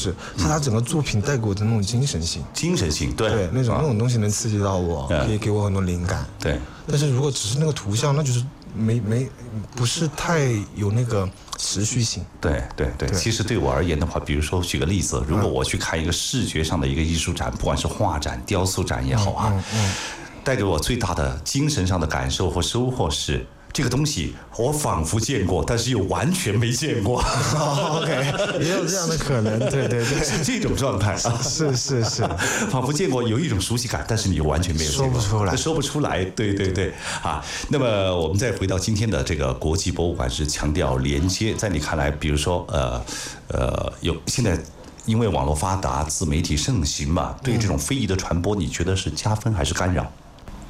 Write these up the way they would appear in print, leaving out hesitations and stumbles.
是他整个作品带给我的那种精神性。 对， 那种东西能刺激到我，可以给我很多灵感。 对， 但是如果只是那个图像，那就是不是太有那个持续性。 对。其实对我而言的话，比如说举个例子，如果我去看一个视觉上的一个艺术展，不管是画展、雕塑展也好啊，带给我最大的精神上的感受或收获是，这个东西我仿佛见过，但是又完全没见过。 OK， 也有这样的可能，对， 是这种状态啊， 是， 仿佛见过，有一种熟悉感，但是你又完全没有见过，说不出来，对啊。那么我们再回到今天的这个国际博物馆，是强调连接，在你看来，比如说有现在因为网络发达，自媒体盛行嘛，对这种非遗的传播，你觉得是加分还是干扰？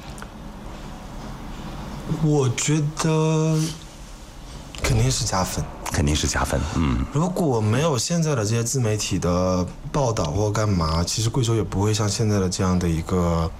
我觉得肯定是加分。如果没有现在的这些自媒体的报道或干嘛，其实贵州也不会像现在的这样的一个，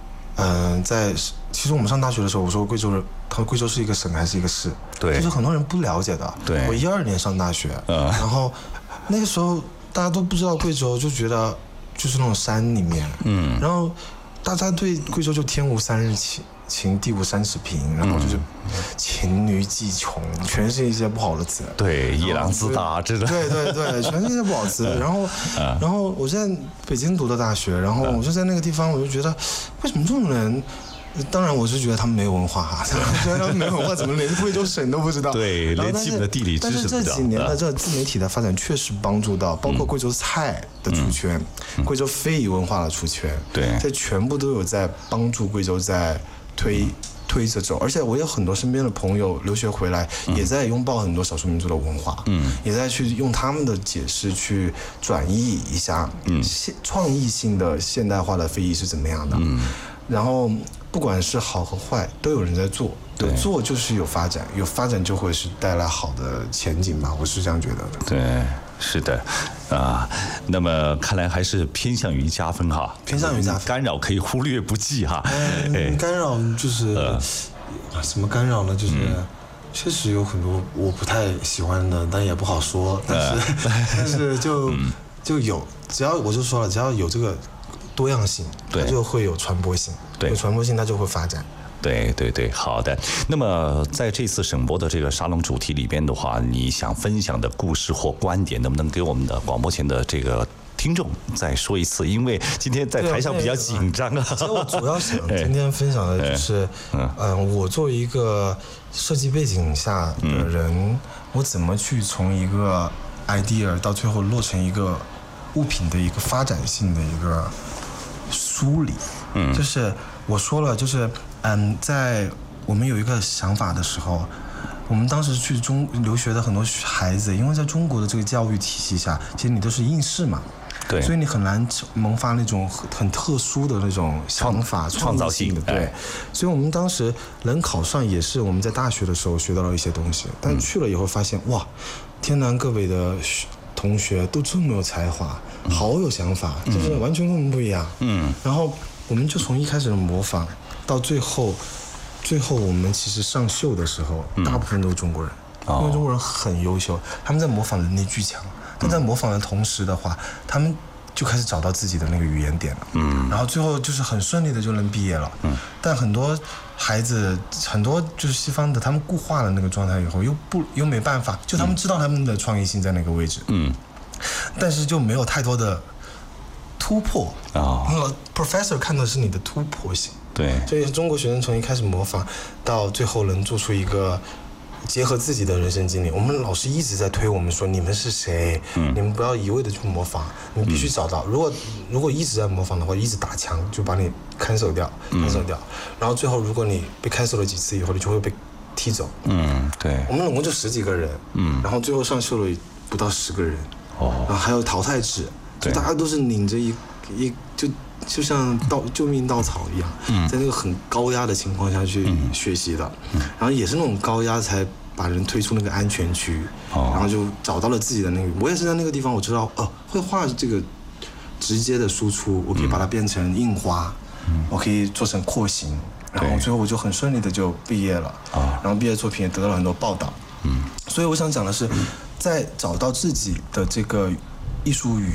其实我们上大学的时候，我说贵州是一个省还是一个市， 对， 就是很多人不了解的。 对， 我12年上大学，然后那个时候大家都不知道贵州，就觉得就是那种山里面，然后大家对贵州就天无三日晴，地无30平，然后就是黔驴技穷，全是一些不好的词。 对，夜郎自大之类的。 对，全是一些不好的词。然后我在北京读的大学，然后我就在那个地方，我就觉得为什么这种人？当然，我是觉得他们没有文化哈，觉得他们没有文化，怎么连贵州省都不知道？ 对，连基本的地理知识都不知道。 但是这几年的这个自媒体的发展确实帮助到，包括贵州菜的出圈，贵州非遗文化的出圈， 对， 这全部都有在帮助贵州在推着走。而且我有很多身边的朋友留学回来，也在拥抱很多少数民族的文化，也在去用他们的解释去转译一下，创意性的现代化的非遗是怎么样的，然后不管是好和坏，都有人在做，有做就是有发展，有发展就会是带来好的前景吧，我是这样觉得的。 对，是的，那么看来还是偏向于加分哈， 偏向于加分， 干扰可以忽略不计哈。 干扰就是什么干扰呢？就是确实有很多我不太喜欢的，但也不好说，但是就有，只要我就说了，只要有这个多样性，它就会有传播性，有传播性它就会发展。 对，好的。那么在这次省博的这个沙龙主题里边的话，你想分享的故事或观点，能不能给我们的广播前的这个听众再说一次？因为今天在台上比较紧张啊。 其实我主要想今天分享的就是，我作为一个设计背景下的人，我怎么去从一个 idea 到最后落成一个物品的一个发展性的一个梳理。就是我说了，就是在我们有一个想法的时候，我们当时去留学的很多孩子，因为在中国的这个教育体系下，其实你都是应试嘛， 对， 所以你很难萌发那种很特殊的那种想法、 创造性的， 对。所以我们当时能考上，也是我们在大学的时候学到了一些东西，但去了以后发现，哇，天南各北的同学都这么有才华，好有想法，就是完全跟我们不一样。然后我们就从一开始的模仿，到最后我们其实上秀的时候，大部分都是中国人，因为中国人很优秀，他们在模仿能力巨强，但在模仿的同时的话，他们就开始找到自己的那个语言点了，然后最后就是很顺利的就能毕业了，但很多孩子，很多就是西方的，他们固化了那个状态以后，又没办法，就他们知道他们的创意性在哪个位置，但是就没有太多的突破professor 看的是你的突破性。 对， 所以中国学生从一开始模仿，到最后能做出一个结合自己的人生经历。我们老师一直在推我们说，你们是谁？你们不要一味的去模仿，你必须找到。如果一直在模仿的话，一直打枪就把你cancel掉。然后最后如果你被 cancel 了几次以后，你就会被踢走。 对。 我们总共就10几个人，然后最后上秀了不到10个人。然后还有淘汰制，就大家都是拧着就像救命稻草一样，在那个很高压的情况下去学习的，然后也是那种高压才把人推出那个安全区，然后就找到了自己的那个。我也是在那个地方，我知道绘画这个直接的输出，我可以把它变成印花，我可以做成廓形，然后最后我就很顺利的就毕业了，然后毕业作品也得到了很多报道。所以我想讲的是，在找到自己的这个艺术语